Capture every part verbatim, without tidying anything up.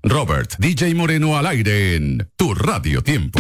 Robert D J Moreno al aire en Tu Radio Tiempo.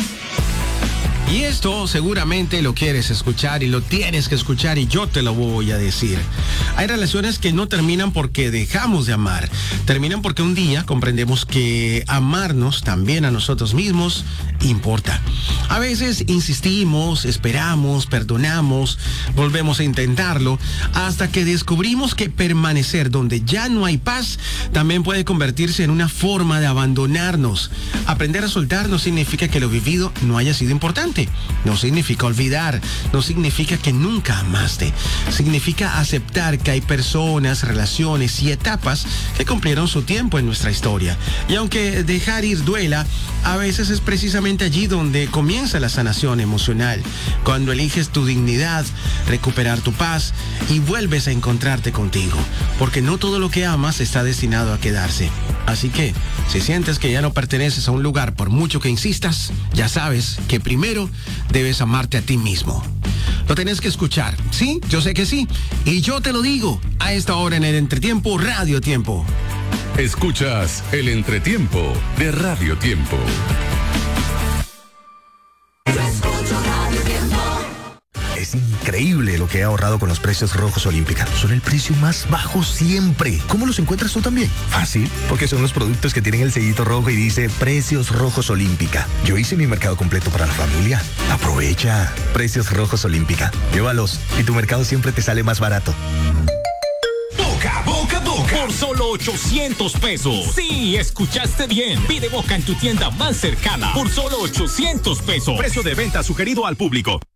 Y esto seguramente lo quieres escuchar y lo tienes que escuchar y yo te lo voy a decir. Hay relaciones que no terminan porque dejamos de amar. Terminan porque un día comprendemos que amarnos también a nosotros mismos importa. A veces insistimos, esperamos, perdonamos, volvemos a intentarlo, hasta que descubrimos que permanecer donde ya no hay paz también puede convertirse en una forma de abandonarnos. Aprender a soltar no significa que lo vivido no haya sido importante. No significa olvidar, no significa que nunca amaste. Significa aceptar que hay personas, relaciones y etapas que cumplieron su tiempo en nuestra historia. Y aunque dejar ir duela, a veces es precisamente allí donde comienza la sanación emocional. Cuando eliges tu dignidad, recuperar tu paz y vuelves a encontrarte contigo. Porque no todo lo que amas está destinado a quedarse. Así que, si sientes que ya no perteneces a un lugar por mucho que insistas, ya sabes que primero debes amarte a ti mismo. Lo tenés que escuchar, ¿sí? Yo sé que sí. Y yo te lo digo a esta hora en el Entretiempo Radio Tiempo. Escuchas el Entretiempo de Radio Tiempo. Es increíble lo que he ahorrado con los precios rojos Olímpica. Son el precio más bajo siempre. ¿Cómo los encuentras tú también? Fácil, porque son los productos que tienen el sellito rojo y dice Precios Rojos Olímpica. Yo hice mi mercado completo para la familia. Aprovecha. Precios Rojos Olímpica. Llévalos y tu mercado siempre te sale más barato. Boca, boca, boca. Por solo ochocientos pesos. Sí, escuchaste bien. Pide Boca en tu tienda más cercana. Por solo ochocientos pesos. Precio de venta sugerido al público.